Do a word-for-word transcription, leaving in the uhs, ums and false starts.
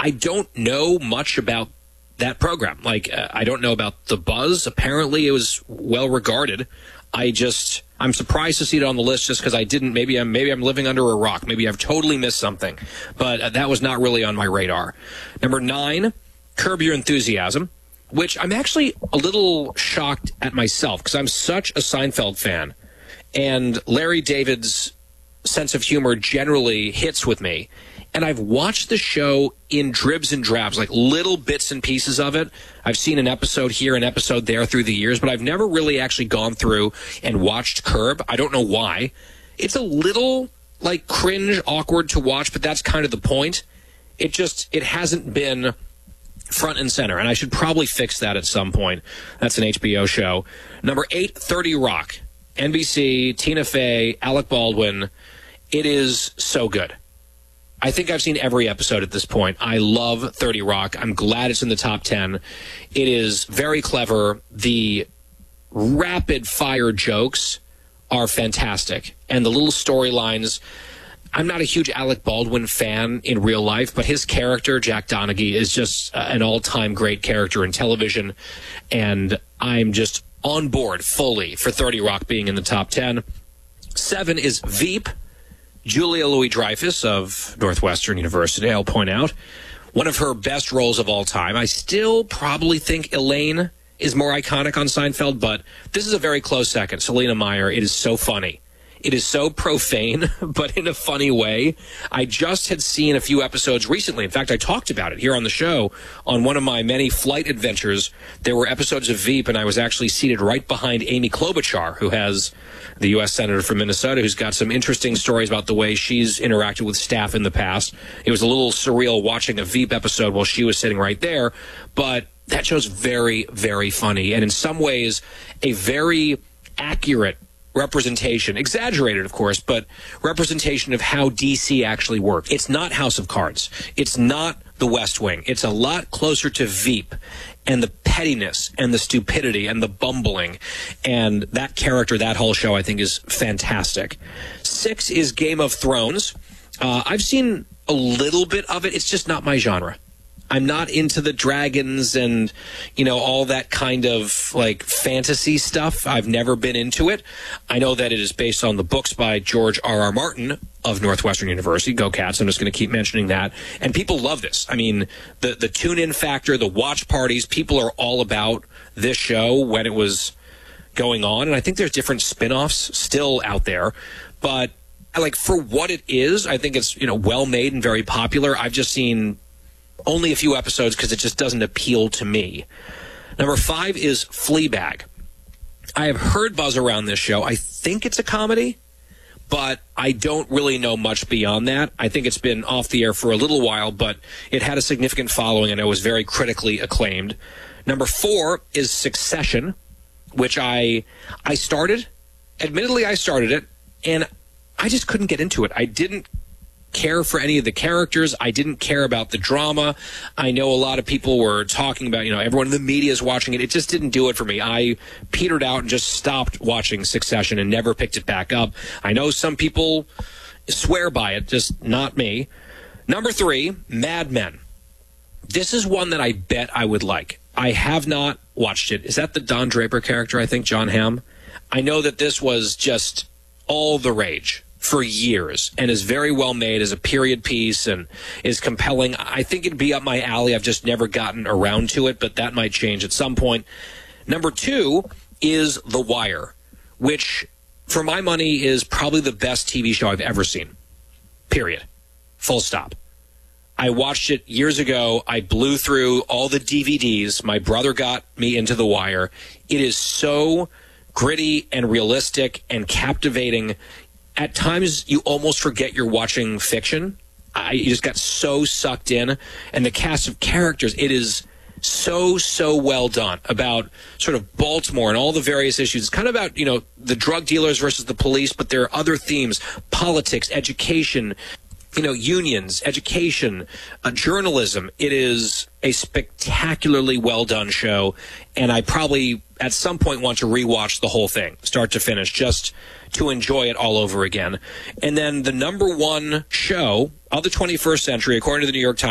I don't know much about that program. Like, uh, I don't know about The Buzz. Apparently, it was well regarded. I just, I'm surprised to see it on the list just because I didn't, maybe I'm, maybe I'm living under a rock. Maybe I've totally missed something. But uh, that was not really on my radar. Number nine, Curb Your Enthusiasm, which I'm actually a little shocked at myself because I'm such a Seinfeld fan. And Larry David's sense of humor generally hits with me. And I've watched the show in dribs and drabs, like little bits and pieces of it. I've seen an episode here, an episode there through the years, but I've never really actually gone through and watched Curb. I don't know why. It's a little, like, cringe, awkward to watch, but that's kind of the point. It just, it hasn't been front and center, and I should probably fix that at some point. That's an H B O show. Number eight, thirty Rock. N B C, Tina Fey, Alec Baldwin. It is so good. I think I've seen every episode at this point. I love thirty Rock. I'm glad it's in the top ten. It is very clever. The rapid-fire jokes are fantastic. And the little storylines, I'm not a huge Alec Baldwin fan in real life, but his character, Jack Donaghy, is just an all-time great character in television. And I'm just on board fully for thirty Rock being in the top ten. Seven is Veep. Julia Louis-Dreyfus of Northwestern University, I'll point out. One of her best roles of all time. I still probably think Elaine is more iconic on Seinfeld, but this is a very close second. Selena Meyer, it is so funny. It is so profane, but in a funny way. I just had seen a few episodes recently. In fact, I talked about it here on the show on one of my many flight adventures. There were episodes of Veep, and I was actually seated right behind Amy Klobuchar, who has the U S Senator from Minnesota, who's got some interesting stories about the way she's interacted with staff in the past. It was a little surreal watching a Veep episode while she was sitting right there, but that show's very, very funny, and in some ways, a very accurate representation, exaggerated, of course, but representation of how D C actually works. It's not House of Cards. It's not The West Wing. It's a lot closer to Veep and the pettiness and the stupidity and the bumbling. And that character, that whole show, I think is fantastic. Six is Game of Thrones. Uh, I've seen a little bit of it. It's just not my genre. I'm not into the dragons and, you know, all that kind of, like, fantasy stuff. I've never been into it. I know that it is based on the books by George R R. Martin of Northwestern University. Go Cats. I'm just going to keep mentioning that. And people love this. I mean, the, the tune-in factor, the watch parties, people are all about this show when it was going on. And I think there's different spin-offs still out there. But, like, for what it is, I think it's, you know, well-made and very popular. I've just seen only a few episodes because it just doesn't appeal to me. Number five is Fleabag. I have heard buzz around this show. I think it's a comedy, but I don't really know much beyond that. I think it's been off the air for a little while, but it had a significant following and it was very critically acclaimed. Number four is Succession, which I I started. Admittedly, I started it, and I just couldn't get into it. I didn't care for any of the characters. I didn't care about the drama. I know a lot of people were talking about, you know, everyone in the media is watching it. It just didn't do it for me. I petered out and just stopped watching Succession and never picked it back up. I know some people swear by it, just not me. Number three, Mad Men. This is one that I bet I would like. I have not watched it. Is that the Don Draper character, I think, John Hamm? I know that this was just all the rage for years and is very well made as a period piece and is compelling. I think it'd be up my alley. I've just never gotten around to it, but that might change at some point. Number two is The Wire, which for my money is probably the best T V show I've ever seen. Period. Full stop. I watched it years ago. I blew through all the D V Ds. My brother got me into The Wire. It is so gritty and realistic and captivating. At times, you almost forget you're watching fiction. I you just got so sucked in. And the cast of characters, it is so, so well done about sort of Baltimore and all the various issues. It's kind of about, you know, the drug dealers versus the police, but there are other themes, politics, education, you know, unions, education, uh, journalism. It is a spectacularly well done show, and I probably at some point want to rewatch the whole thing, start to finish, just to enjoy it all over again. And then the number one show of the twenty-first century, according to the New York Times,